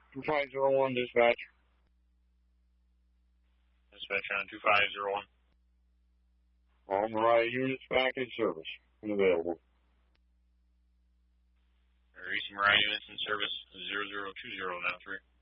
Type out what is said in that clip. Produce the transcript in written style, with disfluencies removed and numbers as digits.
2501 dispatch. Dispatch on 2501. All Mariah units back in service and available. East Mariah units in service 0020 now 3.